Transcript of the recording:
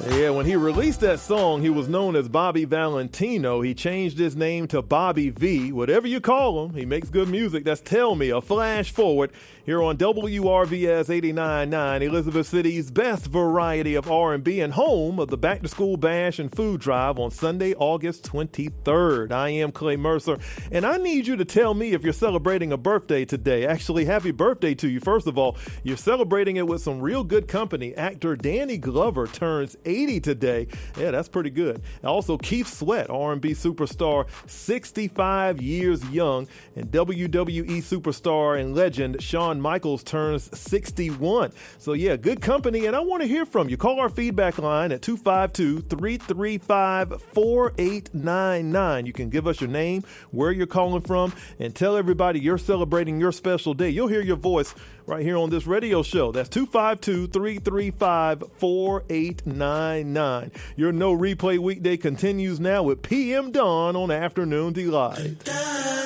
Yeah, when he released that song, he was known as Bobby Valentino. He changed his name to Bobby V. Whatever you call him, he makes good music. That's Tell Me, a flash forward here on WRVS 89.9, Elizabeth City's best variety of R&B and home of the Back to School Bash and Food Drive on Sunday, August 23rd. I am Clay Mercer, and I need you to tell me if you're celebrating a birthday today. Actually, happy birthday to you. First of all, you're celebrating it with some real good company. Actor Danny Glover turns 80 today. Yeah, that's pretty good. Also, Keith Sweat, R&B superstar, 65 years young, and WWE superstar and legend Shawn Michaels turns 61. So yeah, good company, and I want to hear from you. Call our feedback line at 252-335-4899. You can give us your name, where you're calling from, and tell everybody you're celebrating your special day. You'll hear your voice right here on this radio show. That's 252-335-4899. Your No Replay weekday continues now with PM Dawn on Afternoon Delight.